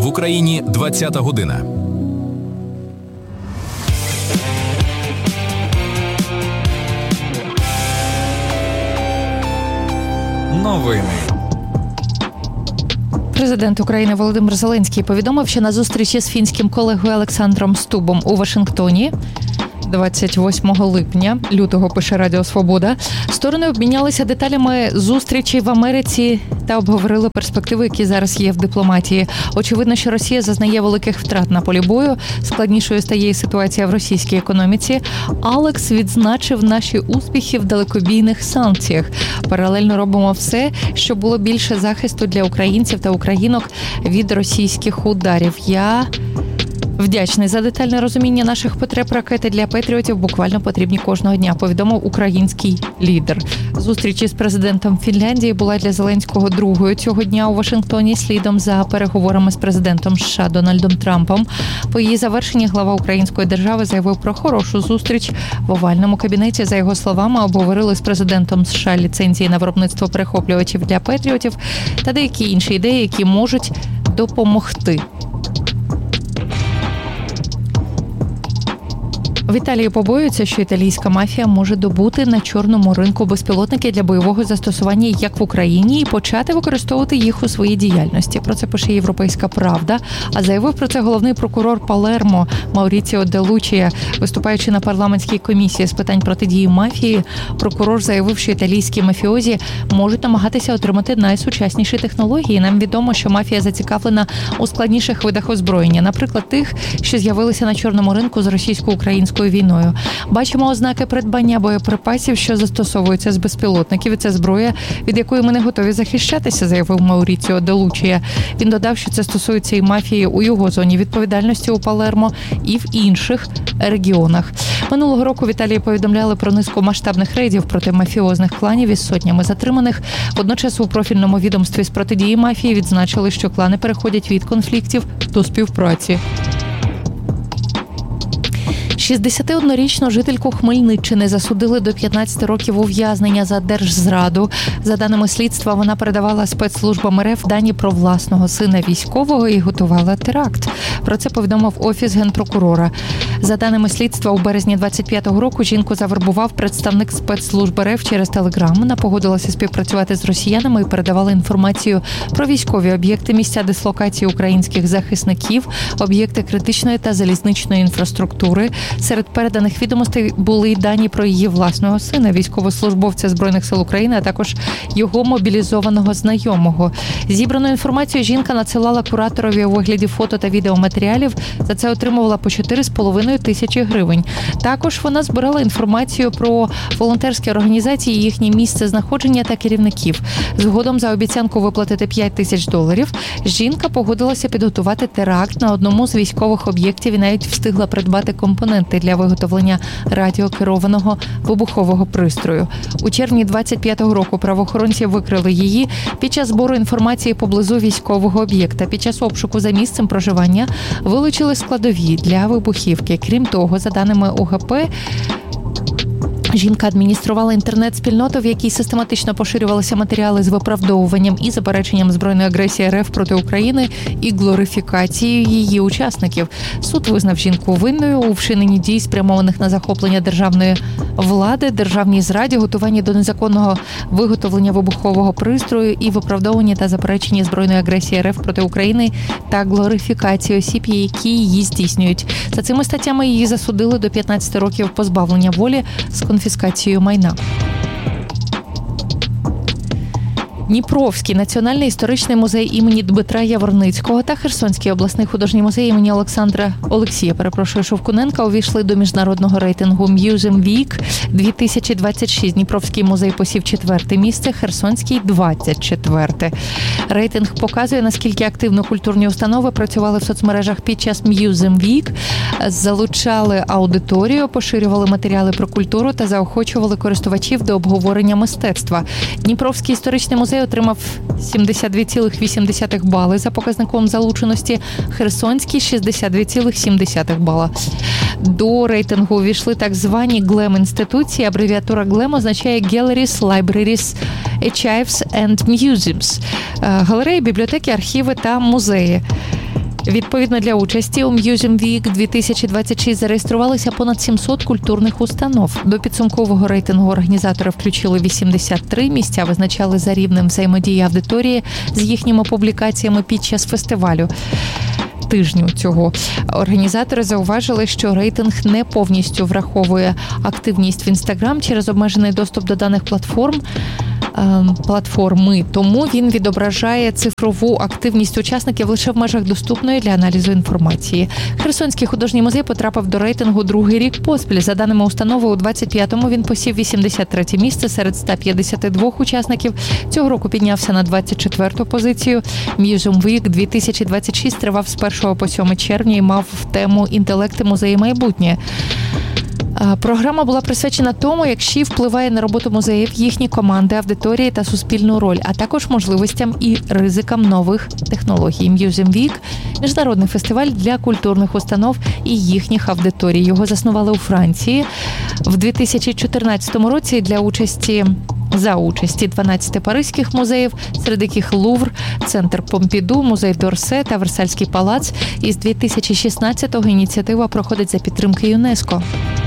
Україні 20-та година. Новини. Президент України Володимир Зеленський повідомив, що на зустрічі з фінським колегою Олександром Стубом у Вашингтоні 28 лютого, пише Радіо Свобода, сторони обмінялися деталями зустрічі в Америці та обговорили перспективи, які зараз є в дипломатії. Очевидно, що Росія зазнає великих втрат на полі бою, складнішою стає і ситуація в російській економіці. Алекс відзначив наші успіхи в далекобійних санкціях. Паралельно робимо все, щоб було більше захисту для українців та українок від російських ударів. Я вдячний за детальне розуміння наших потреб. Ракети для патріотів буквально потрібні кожного дня, повідомив український лідер. Зустріч із президентом Фінляндії була для Зеленського другою цього дня у Вашингтоні, слідом за переговорами з президентом США Дональдом Трампом. По її завершенні глава української держави заявив про хорошу зустріч в овальному кабінеті. За його словами, обговорили з президентом США ліцензії на виробництво перехоплювачів для патріотів та деякі інші ідеї, які можуть допомогти. В Італії побоюються, що італійська мафія може добути на чорному ринку безпілотники для бойового застосування як в Україні і почати використовувати їх у своїй діяльності. Про це пише «Європейська правда». А заявив про це головний прокурор Палермо Мауріціо де Лучія. Виступаючи на парламентській комісії з питань протидії мафії, прокурор заявив, що італійські мафіозі можуть намагатися отримати найсучасніші технології. Нам відомо, що мафія зацікавлена у складніших видах озброєння, наприклад, тих, що з'явилися на чорному ринку з російсько-українською війною. Бачимо ознаки придбання боєприпасів, що застосовуються з безпілотників, і це зброя, від якої ми не готові захищатися, заявив Мауріціо де Лучія. Він додав, що це стосується і мафії у його зоні відповідальності у Палермо і в інших регіонах. Минулого року в Італії повідомляли про низку масштабних рейдів проти мафіозних кланів із сотнями затриманих. Водночас у профільному відомстві з протидії мафії відзначили, що клани переходять від конфліктів до співпраці. 61-річну жительку Хмельниччини засудили до 15 років ув'язнення за держзраду. За даними слідства, вона передавала спецслужбам РФ дані про власного сина військового і готувала теракт. Про це повідомив Офіс Генпрокурора. За даними слідства, у березні 25-го року жінку завербував представник спецслужб РФ через Телеграм. Вона погодилася співпрацювати з росіянами і передавала інформацію про військові об'єкти, місця дислокації українських захисників, об'єкти критичної та залізничної інфраструктури. Серед переданих відомостей були й дані про її власного сина, військовослужбовця Збройних сил України, а також його мобілізованого знайомого. Зібрану інформацію жінка надсилала кураторові у вигляді фото та відеоматеріалів. За це отримувала по 4,5 тисячі гривень. Також вона збирала інформацію про волонтерські організації, їхнє місце знаходження та керівників. Згодом за обіцянку виплатити $5,000 жінка погодилася підготувати теракт на одному з військових об'єктів і навіть встигла придбати компоненти для виготовлення радіокерованого вибухового пристрою. У червні 25-го року правоохоронці викрили її під час збору інформації поблизу військового об'єкта. Під час обшуку за місцем проживання вилучили складові для вибухівки. Крім того, за даними ОГП, жінка адмініструвала інтернет-спільноту, в якій систематично поширювалися матеріали з виправдовуванням і запереченням збройної агресії РФ проти України і глорифікацією її учасників. Суд визнав жінку винною у вчиненні дій, спрямованих на захоплення державної влади, державній зраді, готуванні до незаконного виготовлення вибухового пристрою і виправдовуванні та запереченні збройної агресії РФ проти України та глорифікації осіб, які її здійснюють. За цими статтями її засудили до 15 років позбавлення волі з конфіскацією майна. Дніпровський національний історичний музей імені Дмитра Яворницького та Херсонський обласний художній музей імені Олексія Шовкуненка увійшли до міжнародного рейтингу Museum Week 2026. Дніпровський музей посів 4-те місце, Херсонський – 24-те. Рейтинг показує, наскільки активно культурні установи працювали в соцмережах під час Museum Week, залучали аудиторію, поширювали матеріали про культуру та заохочували користувачів до обговорення мистецтва. Дніпровський історичний музей отримав 72,8 бали за показником залученості, Херсонський – 62,7 бала. До рейтингу увійшли так звані GLAM-інституції. Абревіатура GLAM означає Galleries, Libraries, Archives and Museums – галереї, бібліотеки, архіви та музеї. Відповідно, для участі у Museum Week 2026 зареєструвалися понад 700 культурних установ. До підсумкового рейтингу організатори включили 83 місця, визначали за рівнем взаємодії аудиторії з їхніми публікаціями під час фестивалю. Тижню цього організатори зауважили, що рейтинг не повністю враховує активність в Instagram через обмежений доступ до даних платформи, тому він відображає цифрову активність учасників лише в межах доступної для аналізу інформації. Херсонський художній музей потрапив до рейтингу другий рік поспіль. За даними установи, у 25-му він посів 83-те місце серед 152 учасників. Цього року піднявся на 24-ту позицію. Museum Week 2026 тривав з 1 по 7 червня і мав тему «Інтелект і музеї майбутнє». Програма була присвячена тому, як ШІ впливає на роботу музеїв, їхні команди, аудиторії та суспільну роль, а також можливостям і ризикам нових технологій. Museum Week – міжнародний фестиваль для культурних установ і їхніх аудиторій. Його заснували у Франції в 2014 році за участі 12 паризьких музеїв, серед яких Лувр, Центр Помпіду, Музей Д'Орсе та Версальський палац. І з 2016-го ініціатива проходить за підтримки ЮНЕСКО.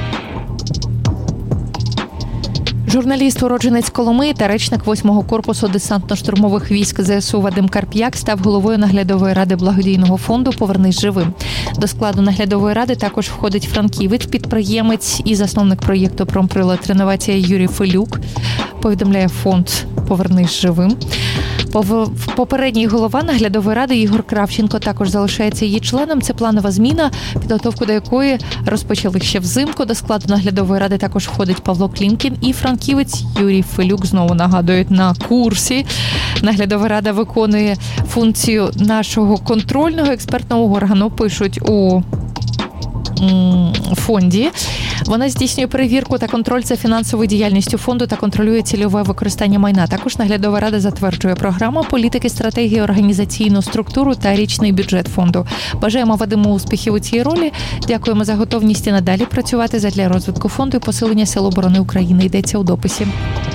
Журналіст, уродженець Коломиї та речник 8-го корпусу десантно-штурмових військ ЗСУ Вадим Карп'як став головою наглядової ради благодійного фонду «Повернись живим». До складу наглядової ради також входить франківець, підприємець і засновник проєкту «Промприлад реновація» Юрій Филюк, повідомляє фонд «Повернись живим». Попередній голова наглядової ради Ігор Кравченко також залишається її членом. Це планова зміна, підготовку до якої розпочали ще взимку. До складу наглядової ради також входить Павло Клімкін і франківець Юрій Филюк. Знову нагадують, на курсі. Наглядова рада виконує функцію нашого контрольного експертного органу, пишуть у фонді. Вона здійснює перевірку та контроль за фінансовою діяльністю фонду та контролює цільове використання майна. Також наглядова рада затверджує програму, політики, стратегії, організаційну структуру та річний бюджет фонду. Бажаємо Вадиму успіхів у цій ролі. Дякуємо за готовність і надалі працювати задля розвитку фонду і посилення Сил оборони України. Йдеться у дописі.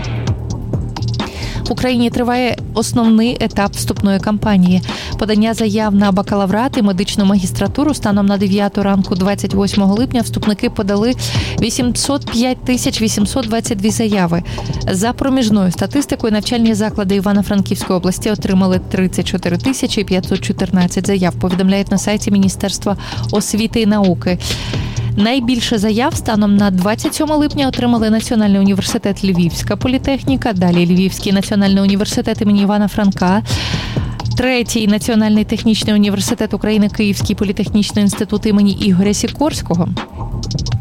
В Україні триває основний етап вступної кампанії. Подання заяв на бакалаврат і медичну магістратуру станом на 9 ранку 28 липня вступники подали 805 822 заяви. За проміжною статистикою, навчальні заклади Івано-Франківської області отримали 34 514 заяв, повідомляють на сайті Міністерства освіти і науки. Найбільше заяв станом на 27 липня отримали Національний університет Львівська політехніка, далі Львівський національний університет імені Івана Франка, Третій Національний технічний університет України, Київський політехнічний інститут імені Ігоря Сікорського.